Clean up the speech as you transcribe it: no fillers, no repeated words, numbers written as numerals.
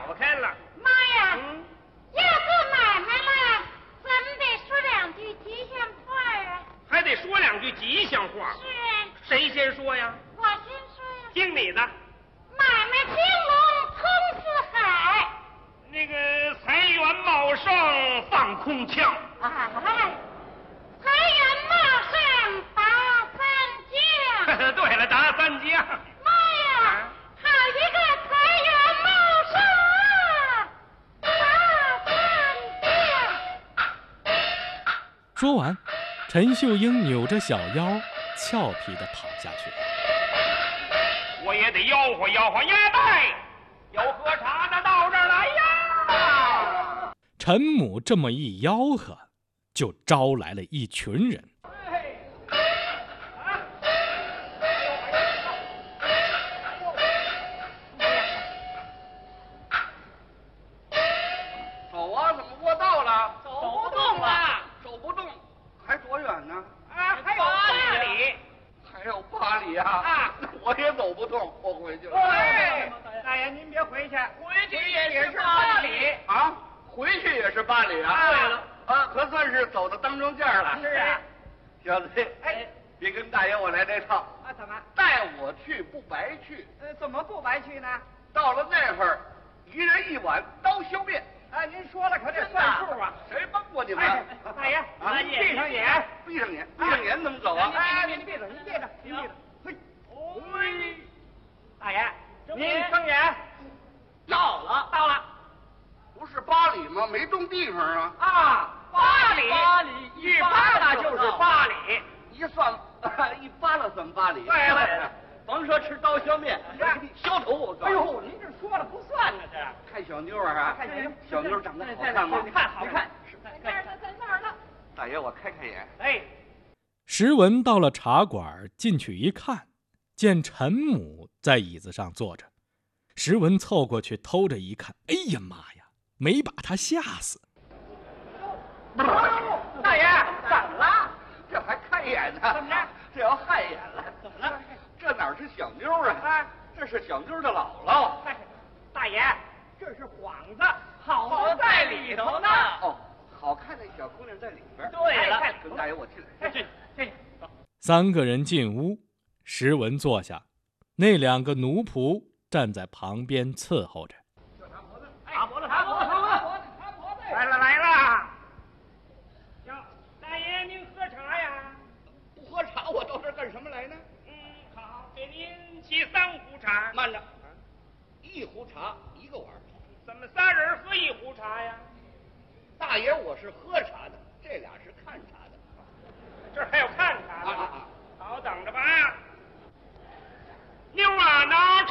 不开了。 妈呀，要做买卖了，咱们得说两句吉祥话啊。 还得说两句吉祥话。 是啊。 谁先说呀？ 我先说呀。 听你的。 买卖兴隆通四海。 那个财源茂盛放空腔。 哎，财源茂盛达三江。 对了，达三江。 妈呀，好一个财源茂盛啊！达三江。 说完，陈秀英扭着小腰，俏皮地跑下去了。 我也得吆喝吆喝，呀拜，有喝茶的到这儿来呀！ 陈母这么一吆喝，就招来了一群人。 走啊，怎么过道了？ 走不动了， 走不动，还多远呢？ 啊，还有8里。 还有8里啊！ 啊， 我也走不动，我回去了。 哎，大爷您别回去，回去也是8里啊，回去也是8里啊。 对了， 啊，可算是走到当中间了。 是啊， 小子， 哎， 别跟大爷我来这套。 啊，怎么？ 带我去不白去。 怎么不白去呢？ 到了那会儿，1人1碗刀削面。 啊，您说了可得算数啊！ 谁帮过你们？ 大爷，您闭上眼， 闭上眼，闭上眼怎么走啊？ 哎，您闭着，您闭着，您闭着。嘿，嘿，大爷，您睁眼。到了。 不是8里吗？没动地方啊。 啊，8里，一扒拉就是8里。 一算一扒拉算8里。 对了， 甭说吃刀削面，削头我告诉你。 哎呦，您这说了不算呢，这。 看小妞啊，小妞长得好看吗？ 看好看。 在那儿呢。 大爷，我开眼。 哎， 石文到了茶馆，进去一看，见陈母在椅子上坐着。石文凑过去偷着一看，哎呀妈呀，没把他吓死。 大爷，怎么了？ 这还看眼呢？ 怎么着？ 这要害眼了？ 怎么了？ 这哪是小妞啊？这是小妞的姥姥。 大爷，这是幌子，好在里头呢。 哦，好看的小姑娘在里边。 对了， 跟大爷我进来。 进，走。 3个人进屋，石文坐下，那2个奴仆站在旁边伺候着。 擦脖子，来了。哟，大爷您喝茶呀？ 不喝茶，我到这儿干什么来呢？ 好，给您沏3壶茶。 慢着，1壶茶1个碗。 怎么3人喝1壶茶呀？ 大爷，我是喝茶的，这俩是